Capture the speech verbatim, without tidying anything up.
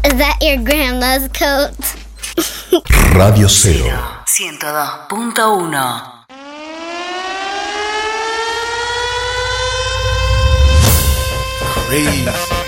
Is that your grandma's coat? Radio Cero. ciento dos punto uno. Crazy.